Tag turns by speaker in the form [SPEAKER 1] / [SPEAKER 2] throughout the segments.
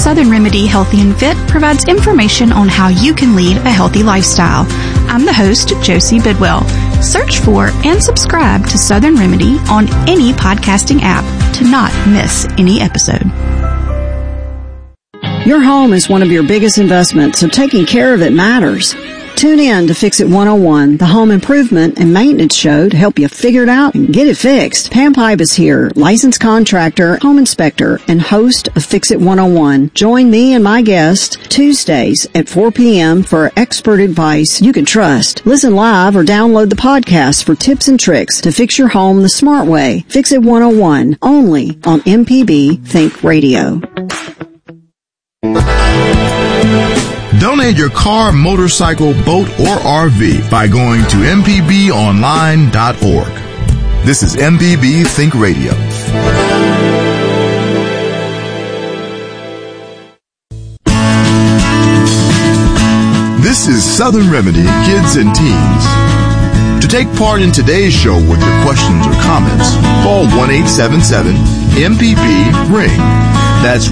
[SPEAKER 1] Southern Remedy Healthy and Fit provides information on how you can lead a healthy lifestyle. I'm the host, Josie Bidwell. Search for and subscribe to Southern Remedy on any podcasting app to not miss any episode.
[SPEAKER 2] Your home is one of your biggest investments, so taking care of it matters. Tune in to Fix It 101, the home improvement and maintenance show to help you figure it out and get it fixed. Pam Pipe is here, licensed contractor, home inspector, and host of Fix It 101. Join me and my guest Tuesdays at 4 p.m. for expert advice you can trust. Listen live or download the podcast for tips and tricks to fix your home the smart way. Fix It 101, only on MPB Think Radio.
[SPEAKER 3] Donate your car, motorcycle, boat, or RV by going to mpbonline.org. This is MPB Think Radio. This is Southern Remedy Kids and Teens. To take part in today's show with your questions or comments, call 1-877-MPB-RING. That's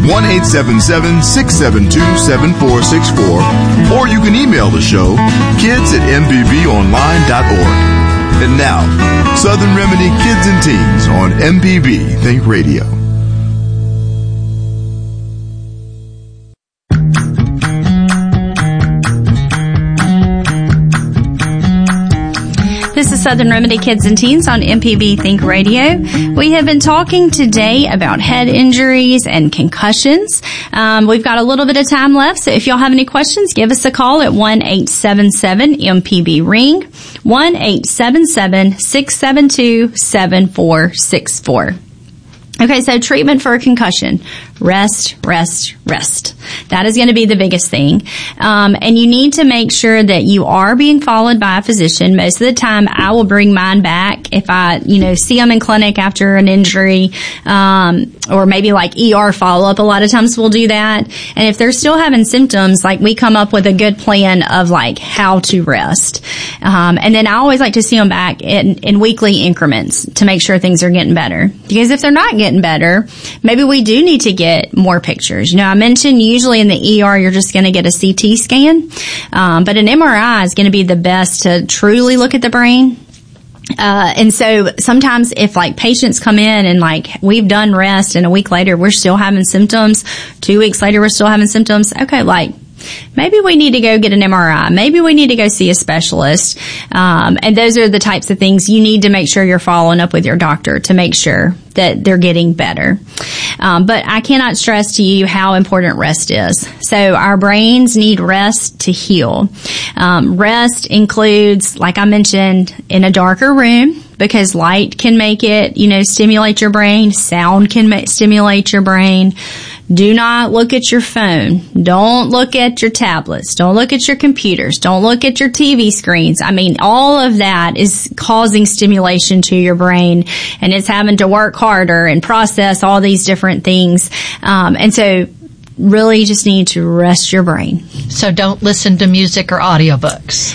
[SPEAKER 3] 1-877-672-7464. Or you can email the show, kids@mpbonline.org. And now, Southern Remedy Kids and Teens on MPB Think Radio.
[SPEAKER 4] This is Southern Remedy Kids and Teens on MPB Think Radio. We have been talking today about head injuries and concussions. We've got a little bit of time left, so if y'all have any questions, give us a call at 1-877-MPB-RING, 1-877-672-7464. Okay, so treatment for a concussion. Rest, rest, rest. That is going to be the biggest thing. And you need to make sure that you are being followed by a physician. Most of the time, I will bring mine back if I, see them in clinic after an injury, or maybe like ER follow-up. A lot of times we'll do that. And if they're still having symptoms, like we come up with a good plan of like how to rest. And then I always like to see them back in weekly increments to make sure things are getting better. Because if they're not getting better, maybe we do need to get more pictures. I mentioned usually in the ER you're just going to get a CT scan, but an MRI is going to be the best to truly look at the brain. And so sometimes if like patients come in and like we've done rest and a week later we're still having symptoms, 2 weeks later we're still having symptoms, okay, like maybe we need to go get an MRI. Maybe we need to go see a specialist. And those are the types of things you need to make sure you're following up with your doctor to make sure that they're getting better. But I cannot stress to you how important rest is. So our brains need rest to heal. Rest includes, like I mentioned, in a darker room, because light can make it, stimulate your brain. Sound can stimulate your brain. Do not look at your phone. Don't look at your tablets. Don't look at your computers. Don't look at your TV screens. I mean, all of that is causing stimulation to your brain, and it's having to work harder and process all these different things. And so really just need to rest your brain.
[SPEAKER 5] So don't listen to music or audiobooks.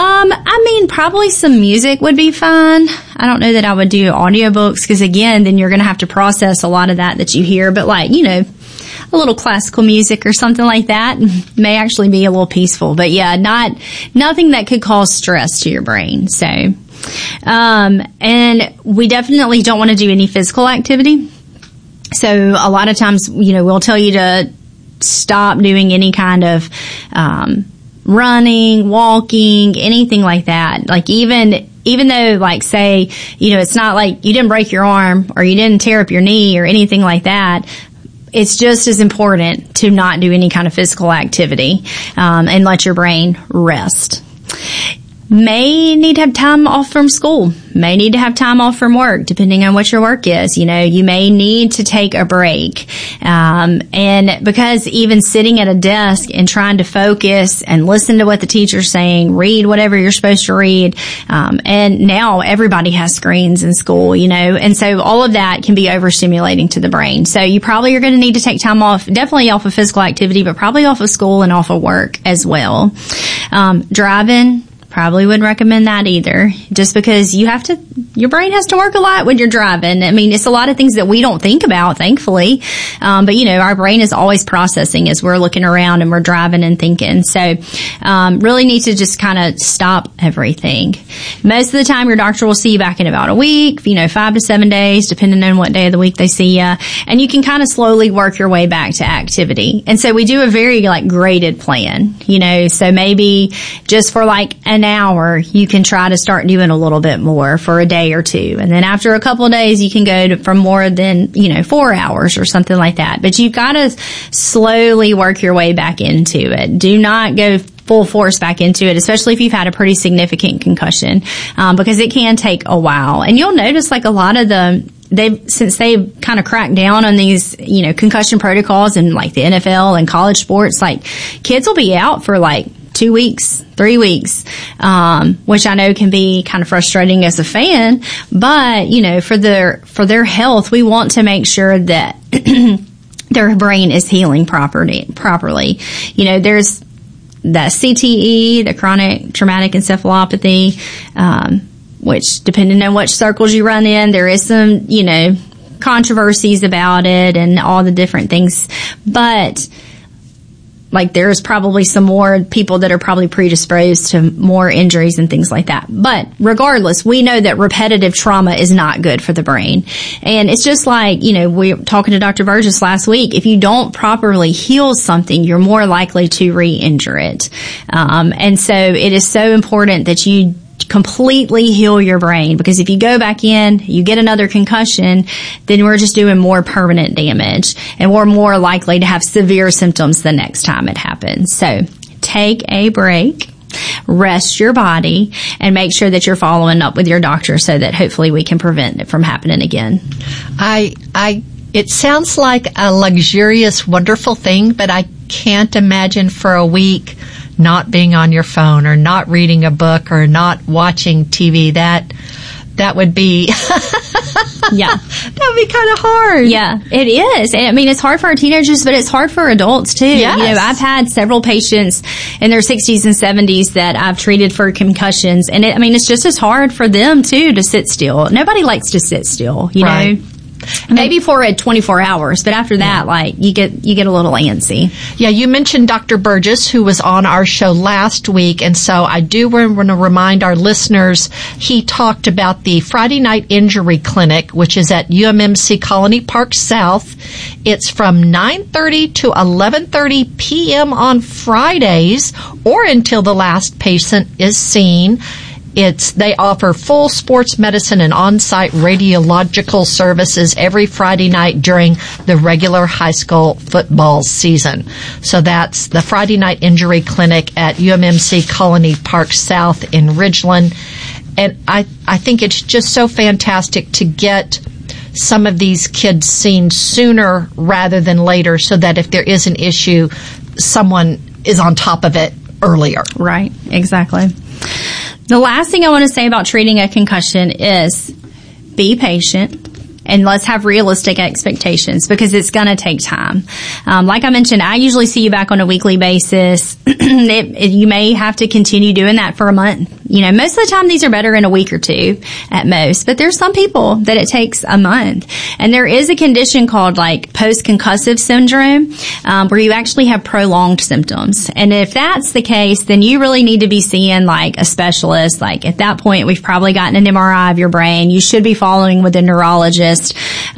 [SPEAKER 4] Probably some music would be fine. I don't know that I would do audiobooks because, again, then you're going to have to process a lot of that you hear. But a little classical music or something like that may actually be a little peaceful. But yeah, nothing that could cause stress to your brain. So, and we definitely don't want to do any physical activity. So a lot of times, we'll tell you to stop doing any kind of, running, walking, anything like that. Like even though, like, say, it's not like you didn't break your arm or you didn't tear up your knee or anything like that, it's just as important to not do any kind of physical activity, and let your brain rest. May need to have time off from school, may need to have time off from work, depending on what your work is. You may need to take a break. And because even sitting at a desk and trying to focus and listen to what the teacher's saying, read whatever you're supposed to read, and now everybody has screens in school, and so all of that can be overstimulating to the brain. So you probably are going to need to take time off, definitely off of physical activity, but probably off of school and off of work as well. Driving, Probably wouldn't recommend that either, just because your brain has to work a lot when you're driving. I mean, it's a lot of things that we don't think about, thankfully. But our brain is always processing as we're looking around and we're driving and thinking. So, really need to just kind of stop everything. Most of the time, your doctor will see you back in about a week, 5 to 7 days, depending on what day of the week they see you. And you can kind of slowly work your way back to activity. And so we do a very graded plan, so maybe just for an hour, you can try to start doing a little bit more for a day or two. And then after a couple of days, you can go for more than, 4 hours or something like that. But you've got to slowly work your way back into it. Do not go full force back into it, especially if you've had a pretty significant concussion, because it can take a while. And you'll notice a lot of since they've kind of cracked down on these, concussion protocols in the NFL and college sports, kids will be out for 2 weeks, 3 weeks, which I know can be kind of frustrating as a fan, but, for their health, we want to make sure that their brain is healing properly. There's the CTE, the chronic traumatic encephalopathy, which, depending on which circles you run in, there is some, controversies about it and all the different things. But, there's probably some more people that are probably predisposed to more injuries and things like that. But regardless, we know that repetitive trauma is not good for the brain. And it's just we were talking to Dr. Burgess last week. If you don't properly heal something, you're more likely to re-injure it. And so it is so important that you completely heal your brain, because if you go back in, you get another concussion, then we're just doing more permanent damage, and we're more likely to have severe symptoms the next time it happens. So take a break, rest your body, and make sure that you're following up with your doctor so that hopefully we can prevent it from happening again.
[SPEAKER 5] It sounds like a luxurious, wonderful thing, but I can't imagine for a week not being on your phone or not reading a book or not watching TV. That would be
[SPEAKER 4] yeah,
[SPEAKER 5] that would be kind of hard.
[SPEAKER 4] Yeah, it is. And I mean, it's hard for our teenagers, but it's hard for adults too.
[SPEAKER 5] Yes.
[SPEAKER 4] I've had several patients in their 60s and 70s that I've treated for concussions, and it's just as hard for them too to sit still. Nobody likes to sit still, you know. Maybe for 24 hours, but after that, you get a little antsy.
[SPEAKER 5] Yeah, you mentioned Dr. Burgess, who was on our show last week, and so I do want to remind our listeners, he talked about the Friday Night Injury Clinic, which is at UMMC Colony Park South. It's from 9:30 to 11:30 p.m. on Fridays, or until the last patient is seen. They offer full sports medicine and on-site radiological services every Friday night during the regular high school football season. So that's the Friday Night Injury Clinic at UMMC Colony Park South in Ridgeland. And I think it's just so fantastic to get some of these kids seen sooner rather than later, so that if there is an issue, someone is on top of it earlier.
[SPEAKER 4] Right, exactly. The last thing I want to say about treating a concussion is be patient, and let's have realistic expectations, because it's going to take time. Like I mentioned, I usually see you back on a weekly basis. You may have to continue doing that for a month. Most of the time these are better in a week or two at most, but there's some people that it takes a month. And there is a condition called post-concussive syndrome, where you actually have prolonged symptoms. And if that's the case, then you really need to be seeing a specialist. At that point, we've probably gotten an MRI of your brain. You should be following with a neurologist.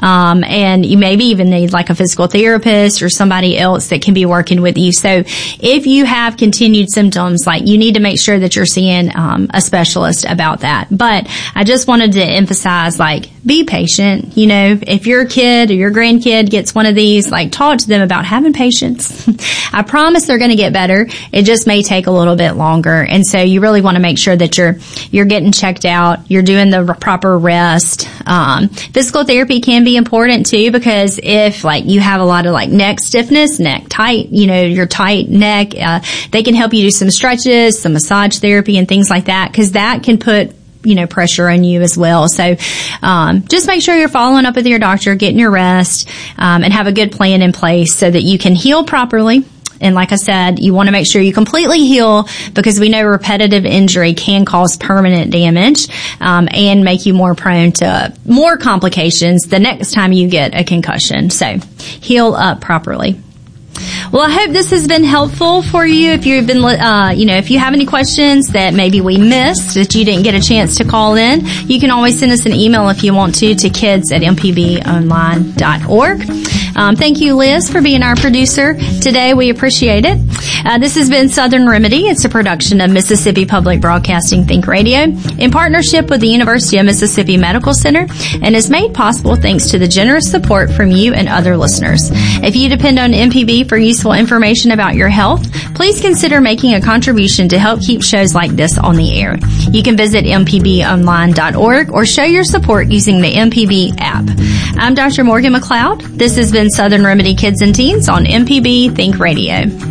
[SPEAKER 4] And you maybe even need a physical therapist or somebody else that can be working with you. So if you have continued symptoms, you need to make sure that you're seeing a specialist about that. But I just wanted to emphasize, be patient. If your kid or your grandkid gets one of these, talk to them about having patience. I promise they're going to get better. It just may take a little bit longer. And so you really want to make sure that you're getting checked out, you're doing the proper rest. Physical therapy can be important too, because if you have a lot of neck stiffness, neck tight, your tight neck, they can help you do some stretches, some massage therapy and things like that, because that can put pressure on you as well. So, just make sure you're following up with your doctor, getting your rest, and have a good plan in place so that you can heal properly And like I said, you want to make sure you completely heal, because we know repetitive injury can cause permanent damage and make you more prone to more complications the next time you get a concussion. So heal up properly. Well, I hope this has been helpful for you. If you've been, if you have any questions that maybe we missed, that you didn't get a chance to call in, you can always send us an email if you want to kids@mpbonline.org. Thank you, Liz, for being our producer today. We appreciate it. This has been Southern Remedy. It's a production of Mississippi Public Broadcasting Think Radio in partnership with the University of Mississippi Medical Center, and is made possible thanks to the generous support from you and other listeners. If you depend on MPB for useful information about your health, please consider making a contribution to help keep shows like this on the air. You can visit mpbonline.org or show your support using the MPB app. I'm Dr. Morgan McLeod. This has been Southern Remedy Kids and Teens on MPB Think Radio.